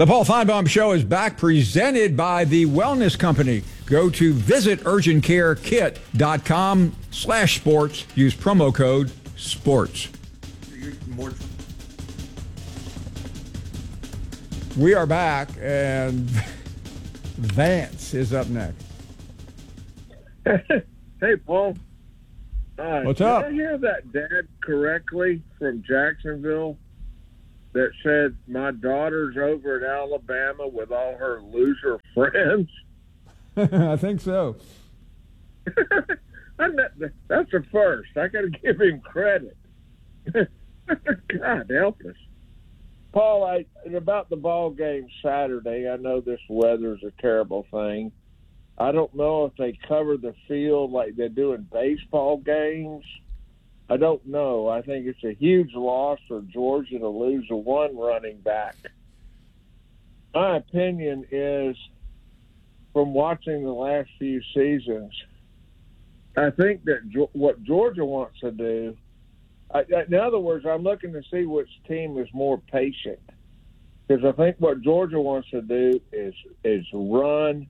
The Paul Feinbaum Show is back, presented by the Wellness Company. Go to visiturgentcarekit.com/sports. Use promo code SPORTS. We are back, and Vance is up next. Hey, Paul. What's up? Did I hear that dad correctly from Jacksonville that said, my daughter's over in Alabama with all her loser friends? I think so. That's a first. I got to give him credit. God help us. Paul, about the ball game Saturday, I know this weather's a terrible thing. I don't know if they cover the field like they do in baseball games. I don't know. I think it's a huge loss for Georgia to lose a one running back. My opinion is, from watching the last few seasons, I think that what Georgia wants to do, in other words, I'm looking to see which team is more patient. Because I think what Georgia wants to do is run,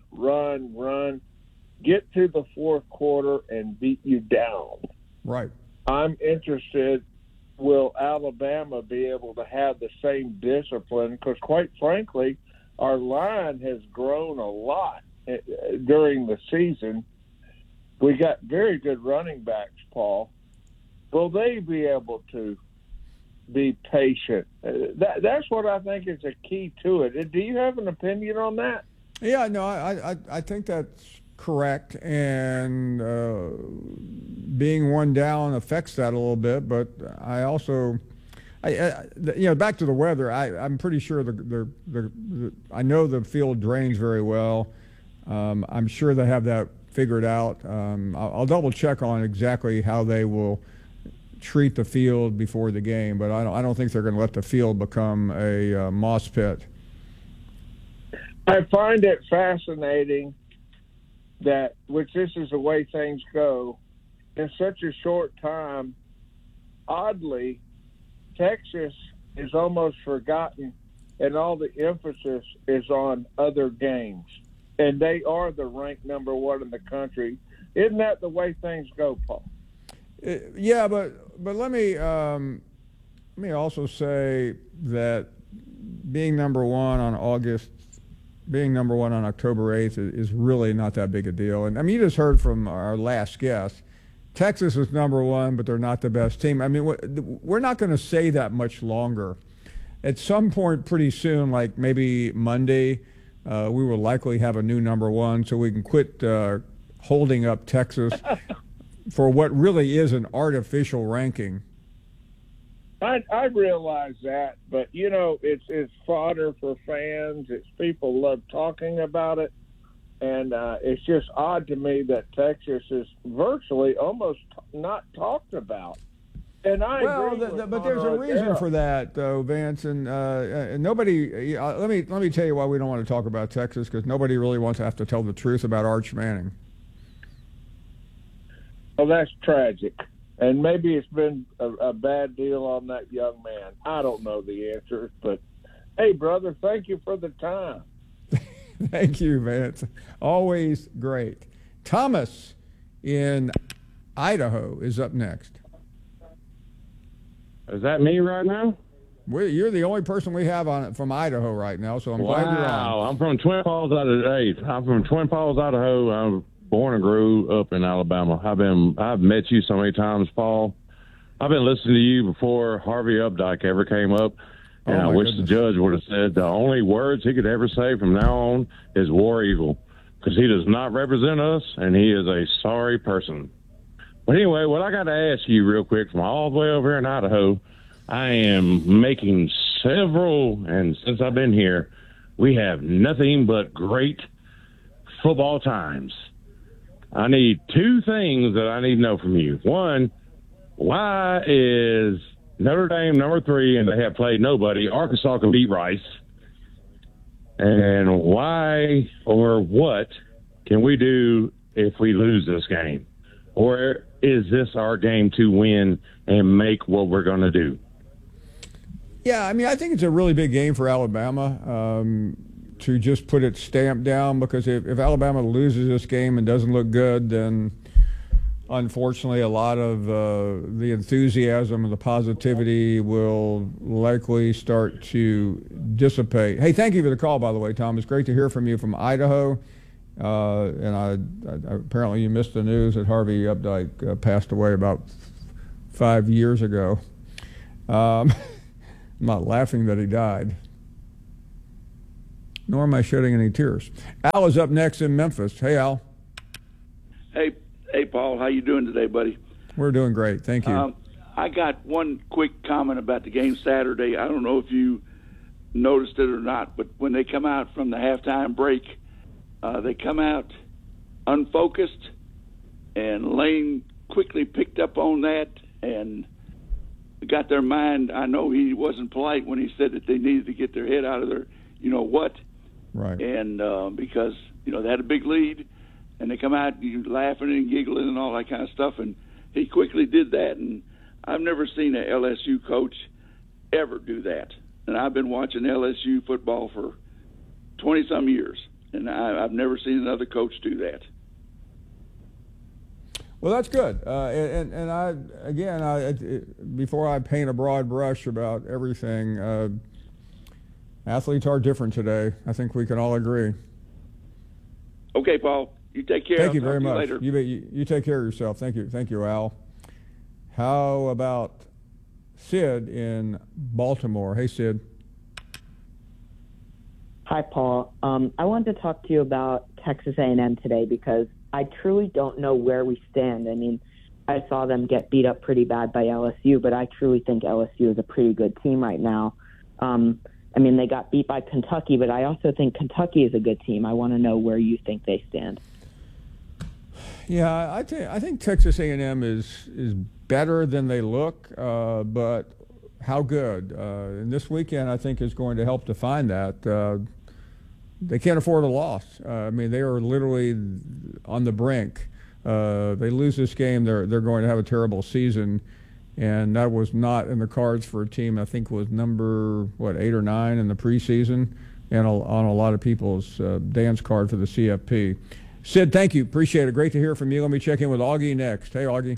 get to the fourth quarter and beat you down. Right. I'm interested, will Alabama be able to have the same discipline? Because quite frankly, our line has grown a lot during the season. We got very good running backs, Paul. Will they be able to be patient? That's what I think is a key to it. Do you have an opinion on that? Yeah, no, I think that's correct, and being one down affects that a little bit. But I also, back to the weather. I'm pretty sure I know the field drains very well. I'm sure they have that figured out. I'll double check on exactly how they will treat the field before the game, but I don't think they're going to let the field become a moss pit. I find it fascinating that, which this is the way things go, in such a short time, oddly, Texas is almost forgotten, and all the emphasis is on other games. And they are the ranked number one in the country. Isn't that the way things go, Paul? Yeah, but let me also say that being number one on October 8th is really not that big a deal. And I mean, you just heard from our last guest, Texas is number one, but they're not the best team. I mean, we're not going to say that much longer. At some point pretty soon, like maybe Monday, we will likely have a new number one, so we can quit holding up Texas for what really is an artificial ranking. I realize that, but, it's fodder for fans. It's people love talking about it. And it's just odd to me that Texas is virtually almost not talked about. And I agree but there's a reason for that, though, Vance. And nobody. Let me tell you why we don't want to talk about Texas, because nobody really wants to have to tell the truth about Arch Manning. Well, that's tragic. And maybe it's been a bad deal on that young man. I don't know the answer, but hey, brother, thank you for the time. Thank you, Vance. Always great. Thomas in Idaho is up next. Is that me right now? You're the only person we have on it from Idaho right now, so I'm glad you're on. Wow, I'm from Twin Falls, Idaho. I'm born and grew up in Alabama. I've met you so many times, Paul. I've been listening to you before Harvey Updike ever came up, and I wish the judge would have said the only words he could ever say from now on is War Eagle, because he does not represent us, and he is a sorry person. But anyway, what I got to ask you real quick, from all the way over here in Idaho, I am making several, and since I've been here, we have nothing but great football times. I need two things that I need to know from you. One, why is Notre Dame number 3 and they have played nobody? Arkansas can beat Rice. And why or what can we do if we lose this game? Or is this our game to win and make what we're going to do? Yeah, I mean, I think it's a really big game for Alabama to just put its stamp down, because if Alabama loses this game and doesn't look good, then unfortunately a lot of the enthusiasm and the positivity will likely start to dissipate. Hey, thank you for the call, by the way, Tom. It's great to hear from you from Idaho. And I apparently you missed the news that Harvey Updike passed away about 5 years ago. I'm not laughing that he died, nor am I shedding any tears. Al is up next in Memphis. Hey, Al. Hey, Paul. How you doing today, buddy? We're doing great. Thank you. I got one quick comment about the game Saturday. I don't know if you noticed it or not, but when they come out from the halftime break, they come out unfocused, and Lane quickly picked up on that and got their mind. I know he wasn't polite when he said that they needed to get their head out of their, what. Right. And because, they had a big lead, and they come out laughing and giggling and all that kind of stuff, and he quickly did that. And I've never seen an LSU coach ever do that. And I've been watching LSU football for 20-some years, and I've never seen another coach do that. Well, that's good. Before I paint a broad brush about everything, athletes are different today. I think we can all agree. Okay, Paul. You take care. Thank you very much. Later. You take care of yourself. Thank you, Al. How about Sid in Baltimore? Hey, Sid. Hi, Paul. I wanted to talk to you about Texas A&M today because I truly don't know where we stand. I mean, I saw them get beat up pretty bad by LSU, but I truly think LSU is a pretty good team right now. They got beat by Kentucky, but I also think Kentucky is a good team. I want to know where you think they stand. Yeah, I think Texas A&M is better than they look, but how good? And this weekend, I think, is going to help define that. They can't afford a loss. They are literally on the brink. They lose this game, they're going to have a terrible season, and that was not in the cards for a team I think was number 8 or 9 in the preseason, and on a lot of people's dance card for the CFP. Sid, thank you. Appreciate it. Great to hear from you. Let me check in with Augie next. Hey, Augie.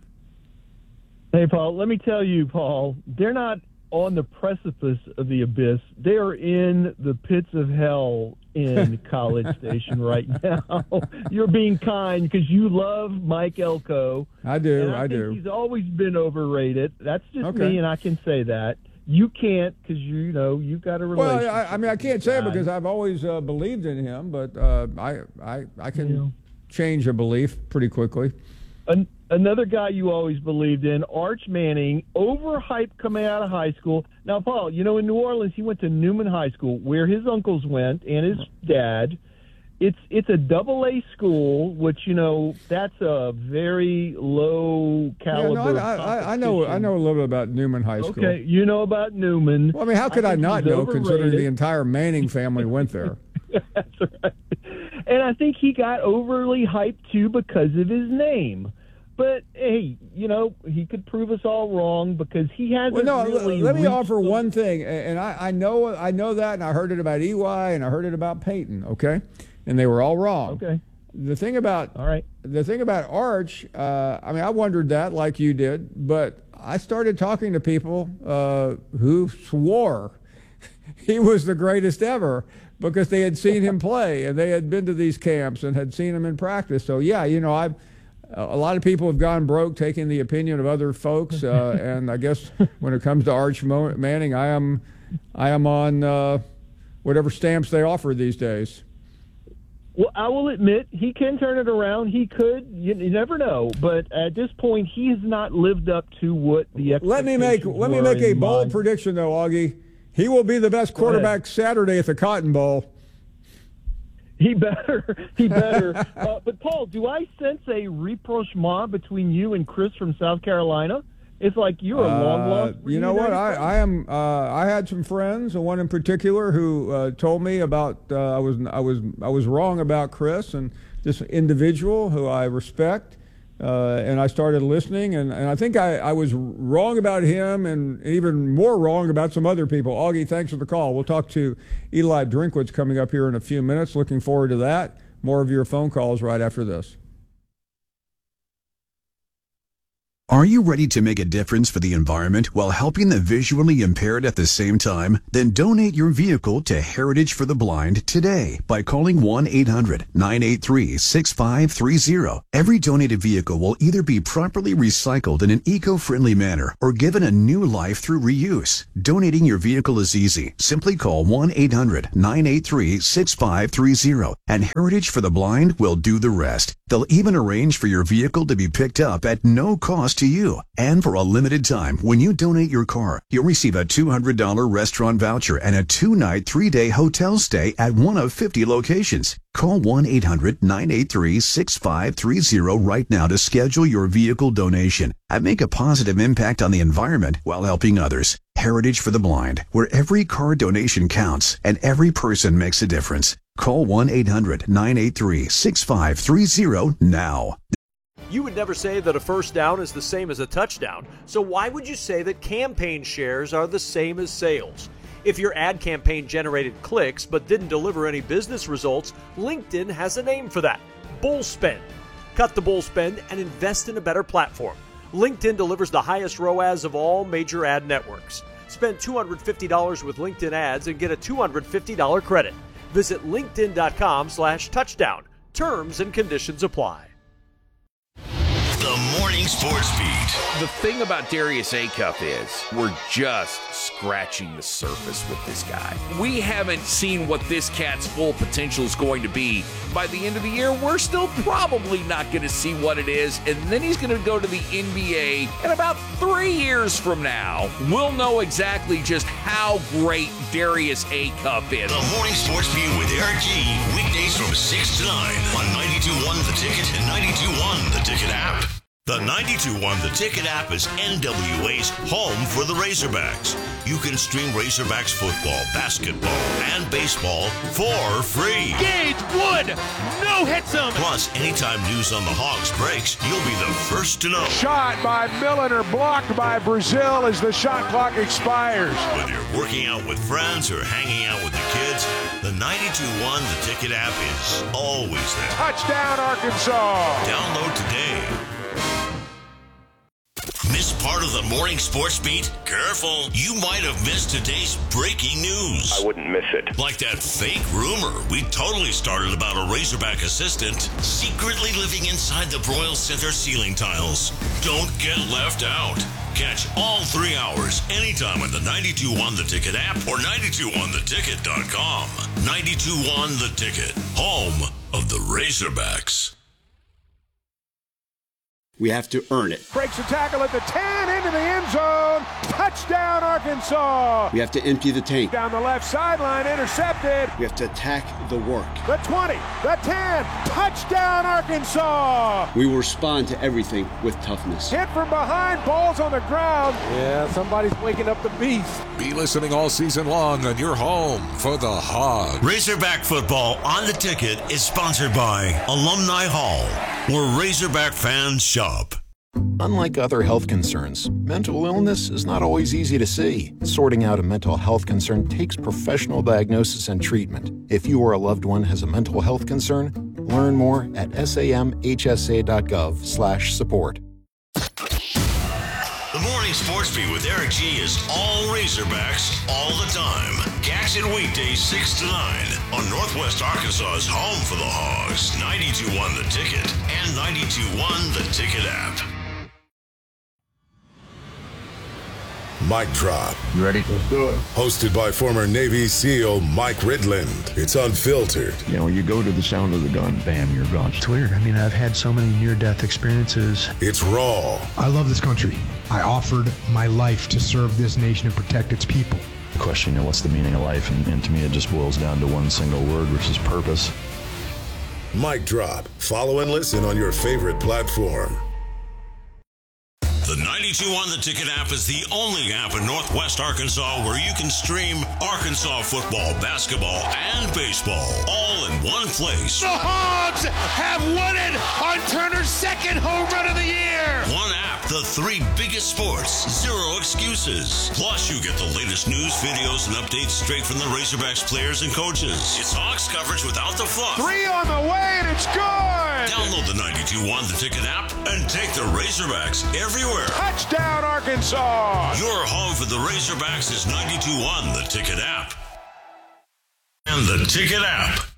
Hey, Paul. Let me tell you, Paul, they're not on the precipice of the abyss. They are in the pits of hell in College Station right now. You're being kind because you love Mike Elko. I do. And I do. think he's always been overrated. That's just okay. me, and I can say that. You can't because you've got a relationship. Well, I can't say it because I've always believed in him, but I can change a belief pretty quickly. Another guy you always believed in, Arch Manning, overhyped coming out of high school. Now, Paul, in New Orleans, he went to Newman High School, where his uncles went and his dad. It's a double-A school, which that's a very low caliber. Yeah, I know a little bit about Newman High School. Okay, you know about Newman. Well, how could I not know, overrated. considering the entire Manning family went there? That's right. And I think he got overly hyped too because of his name. But hey, he could prove us all wrong because he hasn't. Well, no, really let me offer one thing, and I know that, and I heard it about EY, and I heard it about Peyton. Okay, and they were all wrong. Okay. The thing about Arch, I wondered that like you did, but I started talking to people who swore he was the greatest ever because they had seen him play and they had been to these camps and had seen him in practice. So yeah, a lot of people have gone broke taking the opinion of other folks, and I guess when it comes to Arch Manning, I am on whatever stamps they offer these days. Well, I will admit he can turn it around. He could. You never know. But at this point, he has not lived up to what the expectations Let me make a bold prediction, though, Augie. He will be the best quarterback Saturday at the Cotton Bowl. He better. But, Paul, do I sense a rapprochement between you and Chris from South Carolina? It's like you're a long lost. You know what? I am. I had some friends, one in particular, who told me about. I was wrong about Chris and this individual who I respect. and I started listening, and I think I was wrong about him and even more wrong about some other people. Augie, thanks for the call. We'll talk to Eli Drinkwitz coming up here in a few minutes. Looking forward to that. More of your phone calls right after this. Are you ready to make a difference for the environment while helping the visually impaired at the same time? Then donate your vehicle to Heritage for the Blind today by calling 1-800-983-6530. Every donated vehicle will either be properly recycled in an eco-friendly manner or given a new life through reuse. Donating your vehicle is easy. Simply call 1-800-983-6530 and Heritage for the Blind will do the rest. They'll even arrange for your vehicle to be picked up at no cost to you. And for a limited time, when you donate your car, you'll receive a $200 restaurant voucher and a 2-night, 3-day hotel stay at one of 50 locations. Call 1-800-983-6530 right now to schedule your vehicle donation and make a positive impact on the environment while helping others. Heritage for the Blind, where every car donation counts and every person makes a difference. Call 1-800-983-6530 now. You would never say that a first down is the same as a touchdown, so why would you say that campaign shares are the same as sales? If your ad campaign generated clicks but didn't deliver any business results, LinkedIn has a name for that: bull spend. Cut the bull spend and invest in a better platform. LinkedIn delivers the highest ROAS of all major ad networks. Spend $250 with LinkedIn ads and get a $250 credit. Visit linkedin.com/touchdown. Terms and conditions apply. The Morning Sports Beat. The thing about Darius Acuff is we're just scratching the surface with this guy. We haven't seen what this cat's full potential is going to be. By the end of the year, we're still probably not going to see what it is, and then he's going to go to the NBA, and about 3 years from now, we'll know exactly just how great Darius Acuff is. The Morning Sports Beat with Eric G. Weekdays from 6 to 9 on 92.1 The Ticket and 92.1 The Ticket app. The 92.1 The Ticket app is NWA's home for the Razorbacks. You can stream Razorbacks football, basketball, and baseball for free. Gage Wood, no hits him. Plus, anytime news on the Hogs breaks, you'll be the first to know. Shot by Milliner, blocked by Brazil as the shot clock expires. Whether you're working out with friends or hanging out with the kids, the 92.1 The Ticket app is always there. Touchdown, Arkansas. Download today. Missed part of the Morning Sports Beat? Careful, you might have missed today's breaking news. I wouldn't miss it. Like that fake rumor we totally started about a Razorback assistant secretly living inside the Broyles Center ceiling tiles. Don't get left out. Catch all 3 hours anytime on the 92.1 The Ticket app or 92.1theticket.com. 92.1 The Ticket, home of the Razorbacks. We have to earn it. Breaks a tackle at the 10, into the end zone. Touchdown, Arkansas. We have to empty the tank. Down the left sideline, intercepted. We have to attack the work. The 20, the 10, touchdown, Arkansas. We will respond to everything with toughness. Hit from behind, ball's on the ground. Yeah, somebody's waking up the beast. Be listening all season long on your home for the Hogs. Razorback football on The Ticket is sponsored by Alumni Hall, where Razorback fans shop. Unlike other health concerns, mental illness is not always easy to see. Sorting out a mental health concern takes professional diagnosis and treatment. If you or a loved one has a mental health concern, learn more at samhsa.gov/support. The Morning Sports Beat with Eric G is all Razorbacks all the time. Catch it weekdays 6 to 9 on Northwest Arkansas's home for the Hogs, 92.1 The Ticket and 92.1 The Ticket app. Mic Drop. You ready? Let's do it. Hosted by former Navy SEAL Mike Ridland. It's unfiltered. You know, you go to the sound of the gun, bam, you're gone. It's weird. I mean, I've had so many near-death experiences. It's raw. I love this country. I offered my life to serve this nation and protect its people. The question, what's the meaning of life? And to me, it just boils down to one single word, which is purpose. Mic Drop. Follow and listen on your favorite platform. The The 92.1 The Ticket app is the only app in Northwest Arkansas where you can stream Arkansas football, basketball, and baseball all in one place. The Hogs have won it on Turner's second home run of the year. One app, the three biggest sports, zero excuses. Plus, you get the latest news, videos, and updates straight from the Razorbacks players and coaches. It's Hogs coverage without the fluff. 3 on the way, and it's good. Download the 92.1 The Ticket app and take the Razorbacks everywhere. Touchdown, Arkansas! Your home for the Razorbacks is 92.1 The Ticket app. And The Ticket app.